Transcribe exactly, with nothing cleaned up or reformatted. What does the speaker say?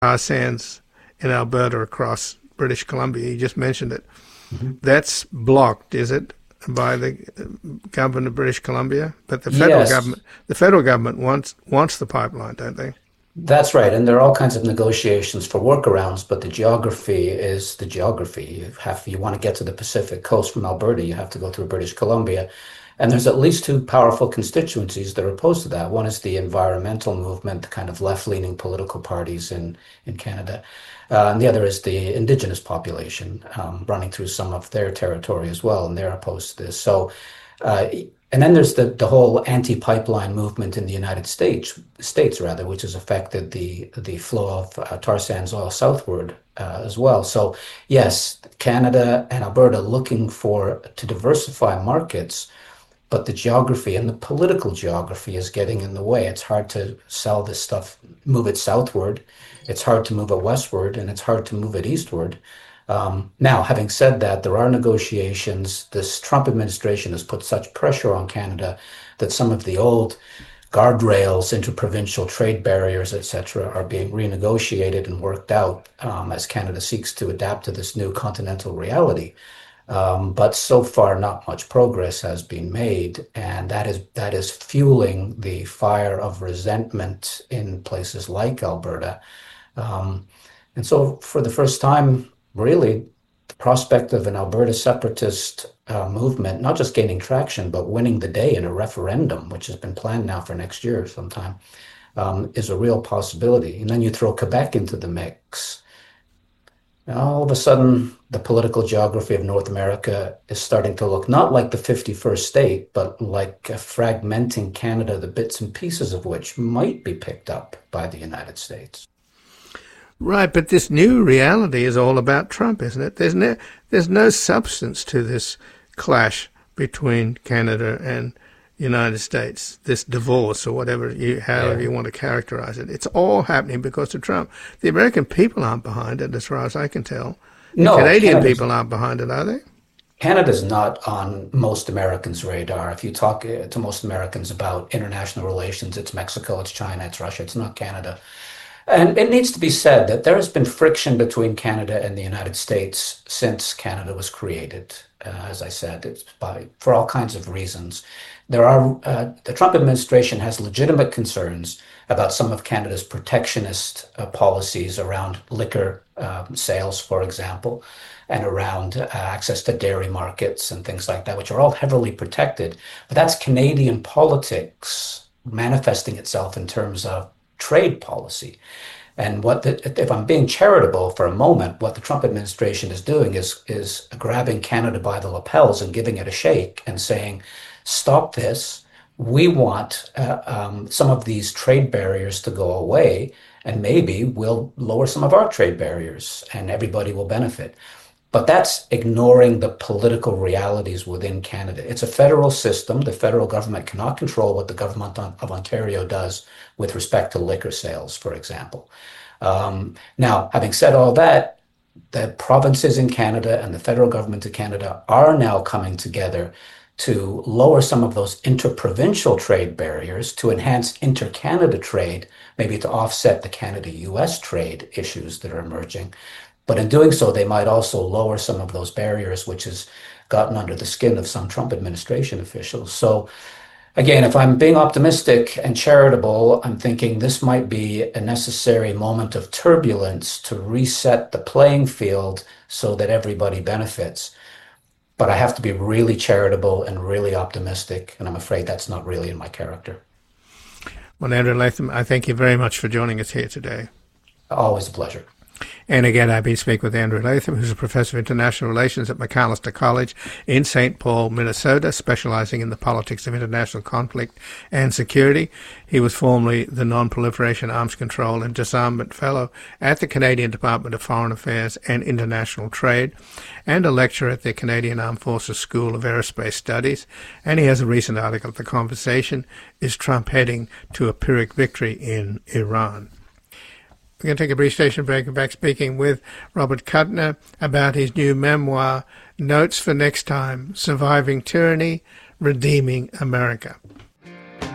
tar sands in Alberta across British Columbia. You just mentioned it. Mm-hmm. That's blocked, is it, by the government of British Columbia? But the federal Yes. government, the federal government wants wants the pipeline, don't they? That's right. And there are all kinds of negotiations for workarounds, but the geography is the geography. You have, you want to get to the Pacific coast from Alberta, you have to go through British Columbia. And there's at least two powerful constituencies that are opposed to that. One is the environmental movement, the kind of left-leaning political parties in, in Canada. Uh, and the other is the Indigenous population, um, running through some of their territory as well, and they're opposed to this. So, uh, and then there's the, the whole anti-pipeline movement in the United States, states rather, which has affected the the flow of uh, tar sands oil southward uh, as well. So yes, Canada and Alberta looking for to diversify markets, but the geography and the political geography is getting in the way. It's hard to sell this stuff, move it southward. It's hard to move it westward, and it's hard to move it eastward. Um, now, having said that, there are negotiations. This Trump administration has put such pressure on Canada that some of the old guardrails, interprovincial trade barriers, et cetera, are being renegotiated and worked out um, as Canada seeks to adapt to this new continental reality. Um, but so far, not much progress has been made, and that is that is fueling the fire of resentment in places like Alberta. Um, and so, for the first time, really, the prospect of an Alberta separatist uh, movement, not just gaining traction, but winning the day in a referendum, which has been planned now for next year sometime, um, is a real possibility. And then you throw Quebec into the mix. And all of a sudden, the political geography of North America is starting to look not like the fifty-first state, but like a fragmenting Canada, the bits and pieces of which might be picked up by the United States. Right, but this new reality is all about Trump, isn't it? There's no, there's no substance to this clash between Canada and the United States, this divorce or whatever, you, however yeah. you want to characterize it. It's all happening because of Trump. The American people aren't behind it, as far as I can tell. The no, Canadian Canada's, people aren't behind it, are they? Canada's not on most Americans' radar. If you talk to most Americans about international relations, it's Mexico, it's China, it's Russia, it's not Canada. And it needs to be said that there has been friction between Canada and the United States since Canada was created. Uh, as I said, it's by for all kinds of reasons. There are uh, the Trump administration has legitimate concerns about some of Canada's protectionist uh, policies around liquor um, sales, for example, and around uh, access to dairy markets and things like that, which are all heavily protected. But that's Canadian politics manifesting itself in terms of trade policy. And what the, if I'm being charitable for a moment, what the Trump administration is doing is is grabbing Canada by the lapels and giving it a shake and saying, stop this. We want uh, um, some of these trade barriers to go away, and maybe we'll lower some of our trade barriers and everybody will benefit. But that's ignoring the political realities within Canada. It's a federal system. The federal government cannot control what the government of Ontario does with respect to liquor sales, for example. Um, now, having said all that, the provinces in Canada and the federal government of Canada are now coming together to lower some of those interprovincial trade barriers, to enhance inter-Canada trade, maybe to offset the Canada-U S trade issues that are emerging. But in doing so, they might also lower some of those barriers, which has gotten under the skin of some Trump administration officials. So again, if I'm being optimistic and charitable, I'm thinking this might be a necessary moment of turbulence to reset the playing field so that everybody benefits. But I have to be really charitable and really optimistic, and I'm afraid that's not really in my character. Well, Andrew Latham, I thank you very much for joining us here today. Always a pleasure. And again, I've been speaking with Andrew Latham, who's a professor of international relations at Macalester College in Saint Paul, Minnesota, specializing in the politics of international conflict and security. He was formerly the Non-Proliferation, Arms Control and Disarmament Fellow at the Canadian Department of Foreign Affairs and International Trade, and a lecturer at the Canadian Armed Forces School of Aerospace Studies. And he has a recent article at The Conversation, Is Trump Heading to a Pyrrhic Victory in Iran? We're going to take a brief station break and back speaking with Robert Kuttner about his new memoir, Notes for Next Time, Surviving Tyranny, Redeeming America.